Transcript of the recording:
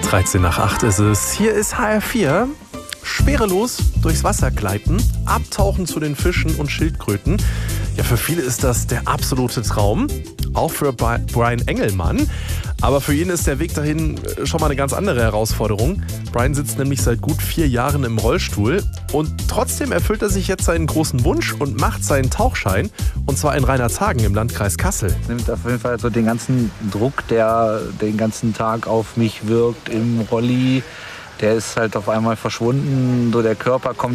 13 nach 8 ist es. Hier ist HR4. Schwerelos durchs Wasser gleiten, abtauchen zu den Fischen und Schildkröten. Ja, für viele ist das der absolute Traum. Auch für Brian Engelmann. Aber für ihn ist der Weg dahin schon mal eine ganz andere Herausforderung. Brian sitzt nämlich seit gut 4 Jahren im Rollstuhl. Und trotzdem erfüllt er sich jetzt seinen großen Wunsch und macht seinen Tauchschein. Und zwar in Rheinershagen im Landkreis Kassel. Nimmt auf jeden Fall so den ganzen Druck, der den ganzen Tag auf mich wirkt im Rolli. Der ist halt auf einmal verschwunden. So der Körper kommt